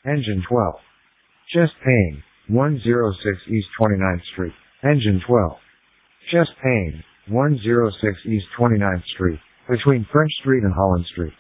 Engine 12. Just paying. 106 East 29th Street. Engine 12. Just paying. 106 East 29th Street. Between French Street and Holland Street.